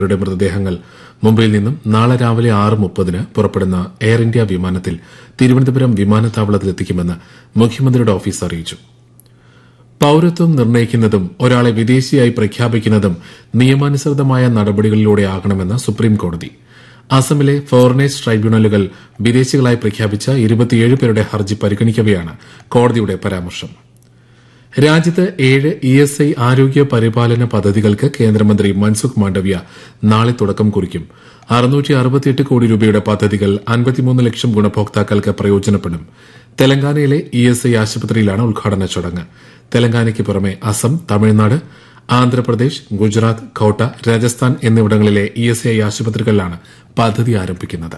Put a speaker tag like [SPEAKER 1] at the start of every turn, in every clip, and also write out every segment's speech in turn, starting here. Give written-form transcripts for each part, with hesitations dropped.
[SPEAKER 1] യുടെ മൃതദേഹങ്ങൾ മുംബൈയിൽ നിന്നും നാളെ രാവിലെ 6:30 പുറപ്പെടുന്ന എയർ ഇന്ത്യ വിമാനത്തിൽ തിരുവനന്തപുരം വിമാനത്താവളത്തിലെത്തിക്കുമെന്ന് മുഖ്യമന്ത്രിയുടെ ഓഫീസ് അറിയിച്ചു. പൌരത്വം നിർണ്ണയിക്കുന്നതും ഒരാളെ വിദേശിയായി പ്രഖ്യാപിക്കുന്നതും നിയമാനുസൃതമായ നടപടികളിലൂടെയാകണമെന്ന് സുപ്രീംകോടതി. അസമിലെ ഫോറിനേഴ്സ് ട്രൈബ്യൂണലുകൾ വിദേശികളായി പ്രഖ്യാപിച്ച 27 പേരുടെ ഹർജി പരിഗണിക്കവെയാണ് കോടതിയുടെ പരാമർശം. രാജ്യത്ത് 7 ESI ആരോഗ്യ പരിപാലന പദ്ധതികൾക്ക് കേന്ദ്രമന്ത്രി മൻസുഖ് മാണ്ഡവ്യ നാളെ തുടക്കം കുറിക്കും. 668 കോടി രൂപയുടെ പദ്ധതികൾ 53 ലക്ഷം ഗുണഭോക്താക്കൾക്ക് പ്രയോജനപ്പെടും. തെലങ്കാനയിലെ ESI ആശുപത്രിയിലാണ് ഉദ്ഘാടന ചടങ്ങ്. തെലങ്കാനയ്ക്ക് പുറമെ അസം, തമിഴ്നാട്, ആന്ധ്രാപ്രദേശ്, ഗുജറാത്ത്, ഖോട്ട, രാജസ്ഥാൻ എന്നിവിടങ്ങളിലെ ESI ആശുപത്രികളിലാണ് പദ്ധതി ആരംഭിക്കുന്നത്.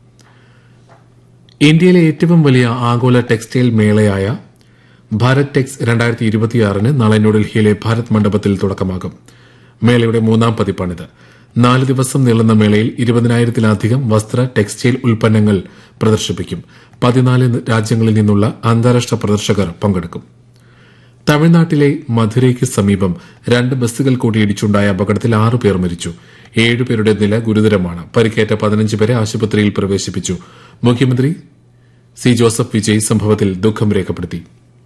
[SPEAKER 1] ഇന്ത്യയിലെ ഏറ്റവും വലിയ ആഗോള ടെക്സ്റ്റൈൽ മേളയായ ഭാരത് ടെക്സ് 2026 നാളെ ന്യൂഡൽഹിയിലെ ഭാരത് മണ്ഡപത്തിൽ തുടക്കമാകും. മേളയുടെ 3ാം പതിപ്പാണിത്. 4 ദിവസം നീളുന്ന മേളയിൽ 20,000-ത്തിലധികം വസ്ത്ര ടെക്സ്റ്റൈൽ ഉൽപ്പന്നങ്ങൾ പ്രദർശിപ്പിക്കും. 14 രാജ്യങ്ങളിൽ നിന്നുള്ള അന്താരാഷ്ട്ര പ്രദർശകർ പങ്കെടുക്കും. തമിഴ്നാട്ടിലെ മധുരയ്ക്ക് സമീപം 2 ബസ്സുകൾ കൂട്ടിയിടിച്ചുണ്ടായ അപകടത്തിൽ 6 പേർ മരിച്ചു. 7 പേരുടെ നില ഗുരുതരമാണ്. പരിക്കേറ്റ 15 പേരെ ആശുപത്രിയിൽ പ്രവേശിപ്പിച്ചു. മുഖ്യമന്ത്രി സി ജോസഫ് വിജയ് സംഭവത്തിൽ ദുഃഖം രേഖപ്പെടുത്തി.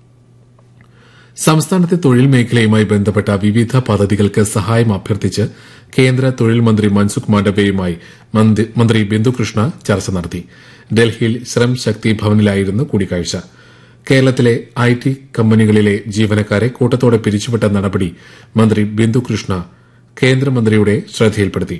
[SPEAKER 1] സംസ്ഥാനത്തെ തൊഴിൽ മേഖലയുമായി ബന്ധപ്പെട്ട വിവിധ പദ്ധതികൾക്ക് സഹായം അഭ്യർത്ഥിച്ച് കേന്ദ്ര തൊഴിൽ മന്ത്രി മൻസുഖ് മാണ്ഡവ്യയുമായി മന്ത്രി ബിന്ദുകൃഷ്ണ ചർച്ച നടത്തി. ഡൽഹിയിൽ ശ്രം ശക്തി ഭവനിലായിരുന്നു കൂടിക്കാഴ്ച. കേരളത്തിലെ IT കമ്പനികളിലെ ജീവനക്കാരെ കൂട്ടത്തോടെ പിരിച്ചുവിട്ട നടപടി മന്ത്രി ബിന്ദുകൃഷ്ണ കേന്ദ്രമന്ത്രിയുടെ ശ്രദ്ധയിൽപ്പെടുത്തി.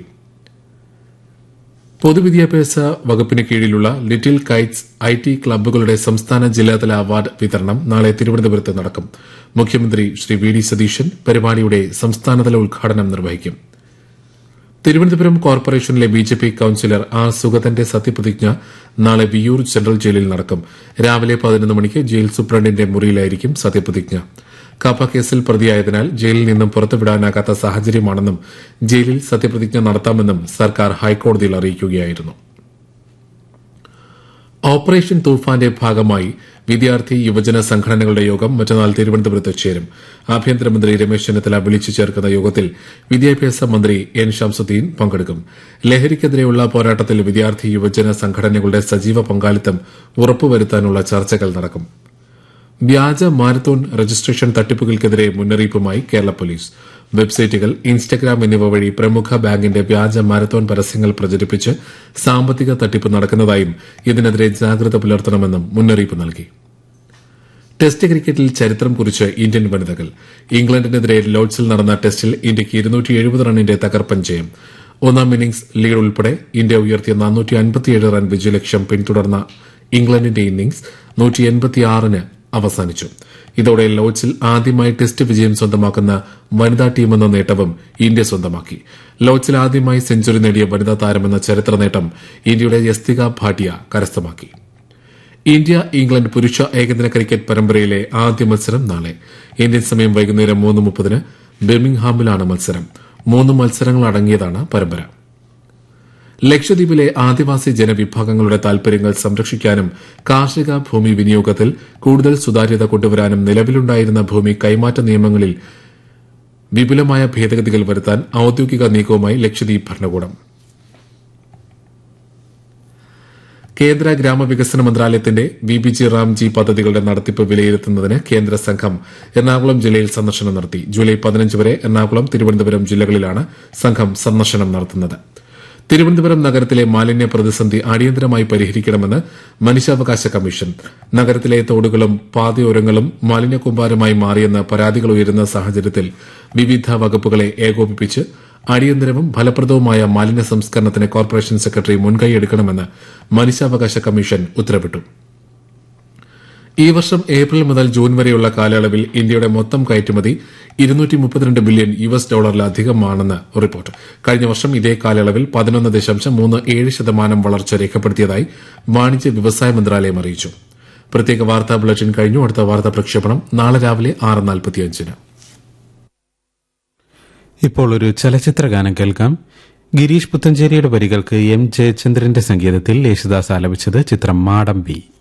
[SPEAKER 1] പൊതുവിദ്യാഭ്യാസ വകുപ്പിന് കീഴിലുള്ള ലിറ്റിൽ കൈറ്റ്സ് IT ക്ലബ്ബുകളുടെ സംസ്ഥാന ജില്ലാതല അവാർഡ് വിതരണം നാളെ തിരുവനന്തപുരത്ത് നടക്കും. മുഖ്യമന്ത്രി ശ്രീ വി ഡി സതീശൻ പരിപാടിയുടെ സംസ്ഥാനതല ഉദ്ഘാടനം നിർവഹിക്കും. തിരുവനന്തപുരം കോർപ്പറേഷനിലെ BJP കൌൺസിലർ R. സുഗതന്റെ സത്യപ്രതിജ്ഞ നാളെ വിയ്യൂർ സെൻട്രൽ ജയിലിൽ നടക്കും. രാവിലെ 11 മണിക്ക് ജയിൽ സൂപ്രണ്ടിന്റെ മുറിയിലായിരിക്കും സത്യപ്രതിജ്ഞ. കാപ്പ കേസിൽ പ്രതിയായതിനാൽ ജയിലിൽ നിന്നും പുറത്തുവിടാനാകാത്ത സാഹചര്യമാണെന്നും ജയിലിൽ സത്യപ്രതിജ്ഞ നടത്താമെന്നും സർക്കാർ ഹൈക്കോടതിയിൽ അറിയിക്കുകയായിരുന്നു. ഓപ്പറേഷൻ തൂഫാന്റെ ഭാഗമായി വിദ്യാർത്ഥി യുവജന സംഘടനകളുടെ യോഗം മറ്റന്നാൾ തിരുവനന്തപുരത്ത് ചേരും. ആഭ്യന്തരമന്ത്രി രമേശ് ചെന്നിത്തല വിളിച്ചു ചേർക്കുന്ന യോഗത്തിൽ വിദ്യാഭ്യാസ മന്ത്രി N. ഷംസുദ്ദീൻ പങ്കെടുക്കും. ലഹരിക്കെതിരെയുള്ള പോരാട്ടത്തിൽ വിദ്യാർത്ഥി യുവജന സംഘടനകളുടെ സജീവ പങ്കാളിത്തം ഉറപ്പുവരുത്താനുള്ള ചർച്ചകൾ നടക്കും. വ്യാജ മാരത്തോൺ രജിസ്ട്രേഷൻ തട്ടിപ്പുകൾക്കെതിരെ മുന്നറിയിപ്പുമായി കേരള പോലീസ്. വെബ്സൈറ്റുകൾ, ഇൻസ്റ്റഗ്രാം എന്നിവ വഴി പ്രമുഖ ബാങ്കിന്റെ വ്യാജ മാരത്തോൺ പരസ്യങ്ങൾ പ്രചരിപ്പിച്ച് സാമ്പത്തിക തട്ടിപ്പ് നടക്കുന്നതായും ഇതിനെതിരെ ജാഗ്രത പുലർത്തണമെന്നും മുന്നറിയിപ്പ് നൽകി. ടെസ്റ്റ് ക്രിക്കറ്റിൽ ചരിത്രം കുറിച്ച് ഇന്ത്യൻ വനിതകൾ. ഇംഗ്ലണ്ടിനെതിരെ ലോർഡ്സിൽ നടന്ന ടെസ്റ്റിൽ ഇന്ത്യയ്ക്ക് 270 റണ്ണിന്റെ തകർപ്പൻ ജയം. 1ാം ഇന്നിംഗ്സ് ലീഡ് ഉൾപ്പെടെ ഇന്ത്യ ഉയർത്തിയ 457 റൺ വിജയലക്ഷ്യം പിന്തുടർന്ന ഇംഗ്ലണ്ടിന്റെ ഇന്നിംഗ്സ് 186-ന് അവസാനിച്ചു. ഇതോടെ ലോർഡ്സിൽ ആദ്യമായി ടെസ്റ്റ് വിജയം സ്വന്തമാക്കുന്ന വനിതാ ടീമെന്ന നേട്ടവും ഇന്ത്യ സ്വന്തമാക്കി. ലോർഡ്സിൽ ആദ്യമായി സെഞ്ചുറി നേടിയ വനിതാ താരമെന്ന ചരിത്ര നേട്ടം ഇന്ത്യയുടെ യസ്തിക ഭാട്ടിയ കരസ്ഥമാക്കി. ഇന്ത്യ ഇംഗ്ലണ്ട് പുരുഷ ഏകദിന ക്രിക്കറ്റ് പരമ്പരയിലെ ആദ്യ മത്സരം നാളെ. ഇന്ത്യൻ സമയം വൈകുന്നേരം 3:30 ബിർമിംഗ്ഹാമിലാണ് മത്സരം. 3 മത്സരങ്ങളടങ്ങിയതാണ് പരമ്പര. ലക്ഷദ്വീപിലെ ആദിവാസി ജനവിഭാഗങ്ങളുടെ താൽപര്യങ്ങൾ സംരക്ഷിക്കാനും കാർഷിക ഭൂമി വിനിയോഗത്തിൽ കൂടുതൽ സുതാര്യത കൊണ്ടുവരാനും നിലവിലുണ്ടായിരുന്ന ഭൂമി കൈമാറ്റ നിയമങ്ങളിൽ വിപുലമായ ഭേദഗതികൾ വരുത്താൻ ഔദ്യോഗിക നീക്കവുമായി ലക്ഷദ്വീപ് ഭരണകൂടം. കേന്ദ്ര ഗ്രാമവികസന മന്ത്രാലയത്തിന്റെ VBG റാംജി പദ്ധതികളുടെ നടത്തിപ്പ് വിലയിരുത്തുന്നതിന് കേന്ദ്ര സംഘം എറണാകുളം ജില്ലയിൽ സന്ദർശനം നടത്തി. ജൂലൈ 15 വരെ എറണാകുളം, തിരുവനന്തപുരം ജില്ലകളിലാണ് സംഘം സന്ദർശനം നടത്തുന്നത്. തിരുവനന്തപുരം നഗരത്തിലെ മാലിന്യ പ്രതിസന്ധി അടിയന്തരമായി പരിഹരിക്കണമെന്ന് മനുഷ്യാവകാശ കമ്മീഷൻ. നഗരത്തിലെ തോടുകളും പാതയോരങ്ങളും മാലിന്യക്കൂമ്പാരമായി മാറിയെന്ന് പരാതികൾ ഉയരുന്ന സാഹചര്യത്തിൽ വിവിധ വകുപ്പുകളെ ഏകോപിപ്പിച്ച് അടിയന്തരവും ഫലപ്രദവുമായ മാലിന്യ സംസ്കരണത്തിന് കോർപ്പറേഷൻ സെക്രട്ടറി മുൻകൈയെടുക്കണമെന്ന് മനുഷ്യാവകാശ കമ്മീഷൻ ഉത്തരവിട്ടു. ഈ വർഷം ഏപ്രിൽ മുതൽ ജൂൺ വരെയുള്ള കാലയളവിൽ ഇന്ത്യയുടെ മൊത്തം കയറ്റുമതി $232 ബില്യൺ അധികമാണെന്ന് റിപ്പോർട്ട്. കഴിഞ്ഞ വർഷം ഇതേ കാലയളവിൽ 11.37% വളർച്ച രേഖപ്പെടുത്തിയതായി വാണിജ്യ വ്യവസായ മന്ത്രാലയം അറിയിച്ചു. പ്രത്യേക വാർത്താ ബുള്ളറ്റിൻ കഴിഞ്ഞു. അടുത്ത വാർത്താ പ്രക്ഷേപണം നാളെ രാവിലെ 6:45-ന്.
[SPEAKER 2] ഇപ്പോൾ ഒരു ചലച്ചിത്ര ഗാനം കേൾക്കാം. ഗിരീഷ് പുത്തഞ്ചേരിയുടെ വരികൾക്ക് M. ജയചന്ദ്രന്റെ സംഗീതത്തിൽ യേശുദാസ് ആലപിച്ചത്. ചിത്രം മാടമ്പി.